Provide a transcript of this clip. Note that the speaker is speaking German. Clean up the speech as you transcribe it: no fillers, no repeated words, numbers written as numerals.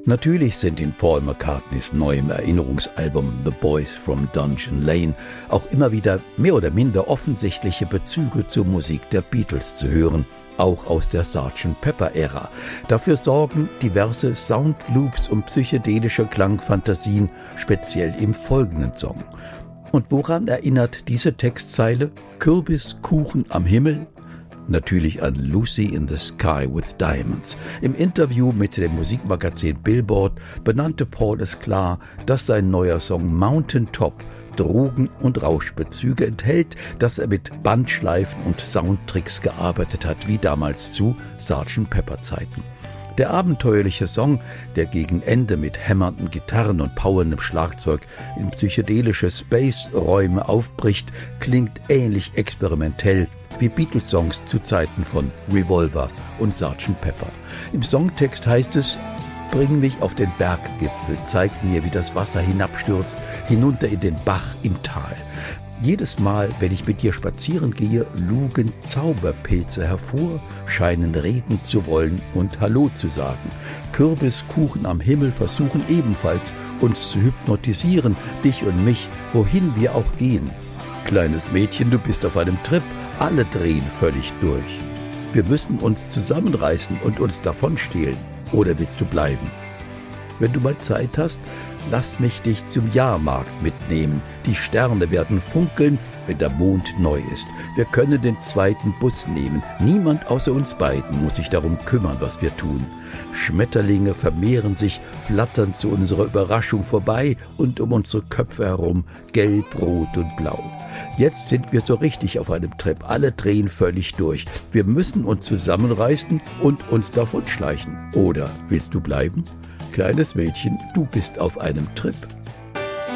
Natürlich sind in Paul McCartneys neuem Erinnerungsalbum The Boys from Dungeon Lane auch immer wieder mehr oder minder offensichtliche Bezüge zur Musik der Beatles zu hören, auch aus der Sgt. Pepper-Ära. Dafür sorgen diverse Soundloops und psychedelische Klangfantasien, speziell im folgenden Song. Und woran erinnert diese Textzeile? Kürbiskuchen am Himmel? Natürlich an Lucy in the Sky with Diamonds. Im Interview mit dem Musikmagazin Billboard benannte Paul es klar, dass sein neuer Song Mountain Top Drogen- und Rauschbezüge enthält, dass er mit Bandschleifen und Soundtricks gearbeitet hat, wie damals zu Sgt. Pepper-Zeiten. Der abenteuerliche Song, der gegen Ende mit hämmernden Gitarren und powerndem Schlagzeug in psychedelische Space-Räume aufbricht, klingt ähnlich experimentell wie Beatles-Songs zu Zeiten von Revolver und Sgt. Pepper. Im Songtext heißt es: Bring mich auf den Berggipfel, zeig mir, wie das Wasser hinabstürzt, hinunter in den Bach im Tal. Jedes Mal, wenn ich mit dir spazieren gehe, lugen Zauberpilze hervor, scheinen reden zu wollen und Hallo zu sagen. Kürbiskuchen am Himmel versuchen ebenfalls, uns zu hypnotisieren, dich und mich, wohin wir auch gehen. Kleines Mädchen, du bist auf einem Trip, alle drehen völlig durch. Wir müssen uns zusammenreißen und uns davonstehlen. Oder willst du bleiben? Wenn du mal Zeit hast, lass mich dich zum Jahrmarkt mitnehmen. Die Sterne werden funkeln, wenn der Mond neu ist. Wir können den zweiten Bus nehmen. Niemand außer uns beiden muss sich darum kümmern, was wir tun. Schmetterlinge vermehren sich, flattern zu unserer Überraschung vorbei und um unsere Köpfe herum gelb, rot und blau. Jetzt sind wir so richtig auf einem Trip. Alle drehen völlig durch. Wir müssen uns zusammenreißen und uns davonschleichen. Oder willst du bleiben? Kleines Mädchen, du bist auf einem Trip.